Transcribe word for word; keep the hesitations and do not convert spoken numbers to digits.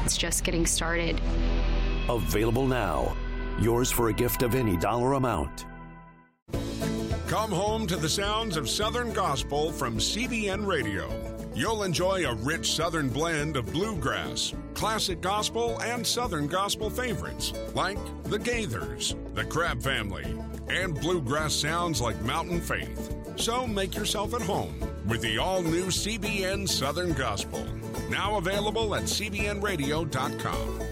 It's just getting started. Available now. Yours for a gift of any dollar amount. Come home to the sounds of Southern Gospel from C B N Radio. You'll enjoy a rich Southern blend of bluegrass, classic gospel, and Southern gospel favorites like the Gaithers, the Crabb Family, and bluegrass sounds like Mountain Faith. So make yourself at home with the all-new C B N Southern Gospel. Now available at C B N radio dot com.